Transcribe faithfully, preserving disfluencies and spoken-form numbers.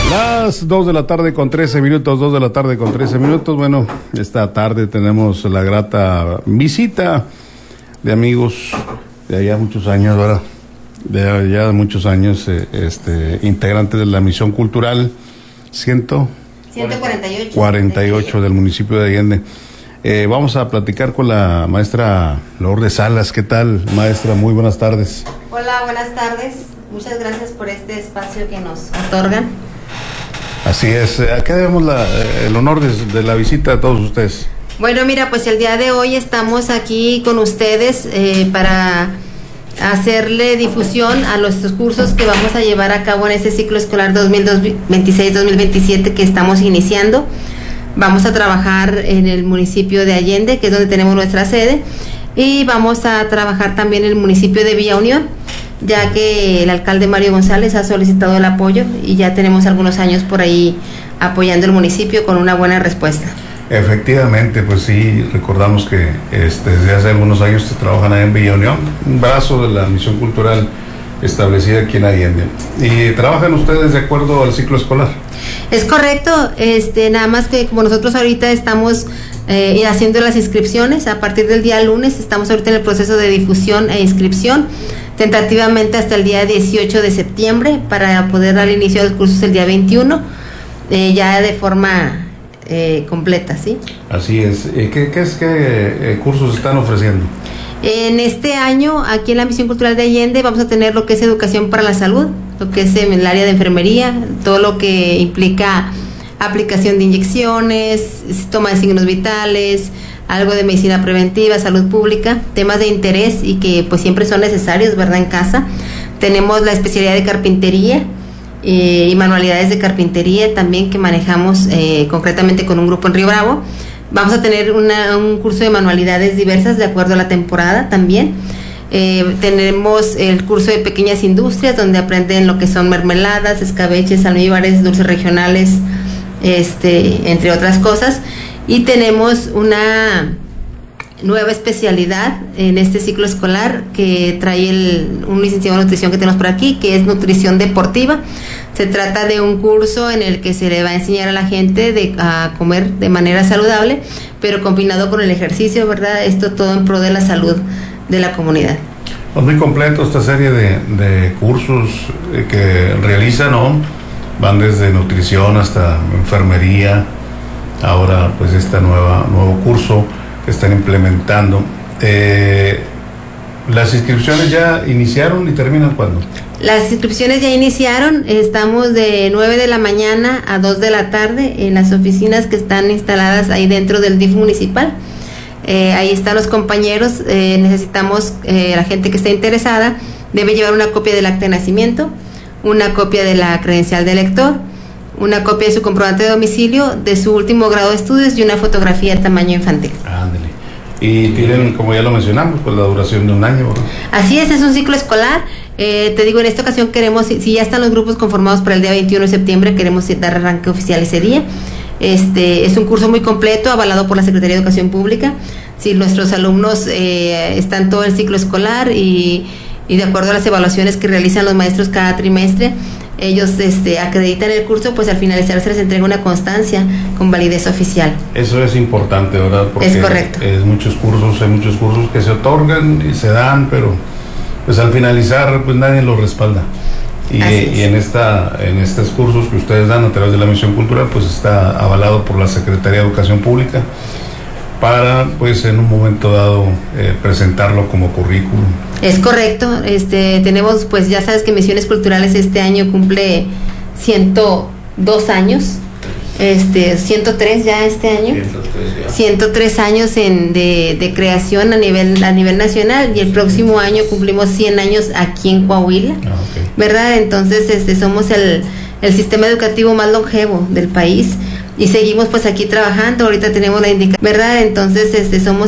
Las dos de la tarde con trece minutos, dos de la tarde con trece minutos. Bueno, esta tarde tenemos la grata visita de amigos de allá muchos años, ¿verdad? De allá muchos años, eh, este, integrantes de la misión cultural ciento cuarenta y ocho del municipio de Allende. Eh, vamos a platicar con la maestra Lourdes Salas. ¿Qué tal, maestra? Muy buenas tardes. Hola, buenas tardes. Muchas gracias por este espacio que nos otorgan. Así es. ¿A qué debemos la, el honor de, de la visita de todos ustedes? Bueno, mira, pues el día de hoy estamos aquí con ustedes eh, para hacerle difusión a nuestros cursos que vamos a llevar a cabo en este ciclo escolar dos mil veintiséis dos mil veintisiete que estamos iniciando. Vamos a trabajar en el municipio de Allende, que es donde tenemos nuestra sede, y vamos a trabajar también en el municipio de Villa Unión, ya que el alcalde Mario González ha solicitado el apoyo y ya tenemos algunos años por ahí apoyando el municipio con una buena respuesta. Efectivamente, pues sí, recordamos que este, desde hace algunos años se trabajan ahí en Villa Unión, un brazo de la misión cultural establecida aquí en Allende. ¿Y trabajan ustedes de acuerdo al ciclo escolar? Es correcto, este, nada más que como nosotros ahorita estamos eh, haciendo las inscripciones, a partir del día lunes estamos ahorita en el proceso de difusión e inscripción, tentativamente hasta el día dieciocho de septiembre, para poder dar inicio a los cursos el día veintiuno, eh, ya de forma eh, completa, ¿sí? Así es. ¿Qué, qué es qué eh, cursos están ofreciendo? En este año, aquí en la Misión Cultural de Allende, vamos a tener lo que es educación para la salud, lo que es en el área de enfermería, todo lo que implica aplicación de inyecciones, toma de signos vitales, algo de medicina preventiva, salud pública, temas de interés y que pues siempre son necesarios, ¿verdad?, en casa. Tenemos la especialidad de carpintería eh, y manualidades de carpintería también que manejamos eh, concretamente con un grupo en Río Bravo. Vamos a tener una, un curso de manualidades diversas de acuerdo a la temporada también. Eh, tenemos el curso de pequeñas industrias donde aprenden lo que son mermeladas, escabeches, almíbares, dulces regionales, este, entre otras cosas. Y tenemos una nueva especialidad en este ciclo escolar que trae el, un licenciado en nutrición que tenemos por aquí, que es nutrición deportiva. Se trata de un curso en el que se le va a enseñar a la gente de, a comer de manera saludable, pero combinado con el ejercicio, ¿verdad? Esto todo en pro de la salud de la comunidad. Es muy completo esta serie de, de cursos que realizan, ¿no? Van desde nutrición hasta enfermería, ahora pues este nuevo curso que están implementando. Eh, ¿Las inscripciones ya iniciaron y terminan cuándo? Las inscripciones ya iniciaron, estamos de nueve de la mañana a dos de la tarde en las oficinas que están instaladas ahí dentro del D I F municipal. Eh, ahí están los compañeros, eh, necesitamos, eh, la gente que esté interesada debe llevar una copia del acta de nacimiento, una copia de la credencial de lector, una copia de su comprobante de domicilio, de su último grado de estudios y una fotografía de tamaño infantil. Ándale. Y tienen, como ya lo mencionamos, pues la duración de un año, ¿verdad? Así es, es un ciclo escolar. Eh, te digo, en esta ocasión queremos, si, si ya están los grupos conformados para el día veintiuno de septiembre, queremos dar arranque oficial ese día. Este es un curso muy completo, avalado por la Secretaría de Educación Pública. Si nuestros alumnos eh, están todo el ciclo escolar y, y de acuerdo a las evaluaciones que realizan los maestros cada trimestre, ellos este, acreditan el curso, pues al finalizar se les entrega una constancia con validez oficial. Eso es importante, ¿verdad? Porque es correcto. Es muchos cursos, hay muchos cursos que se otorgan y se dan, pero pues al finalizar pues nadie los respalda. Y, y en esta en estos cursos que ustedes dan a través de la misión cultural, pues está avalado por la Secretaría de Educación Pública para pues en un momento dado eh, presentarlo como currículum. Es correcto, este tenemos pues ya sabes que Misiones Culturales este año cumple ciento dos años, este ciento tres ya este año, ciento tres, ya. ciento tres años en, de, de creación a nivel a nivel nacional, y el próximo año cumplimos cien años aquí en Coahuila, ah, okay. ¿Verdad? Entonces este somos el, el sistema educativo más longevo del país y seguimos pues aquí trabajando. Ahorita tenemos la indicación, ¿verdad? Entonces este somos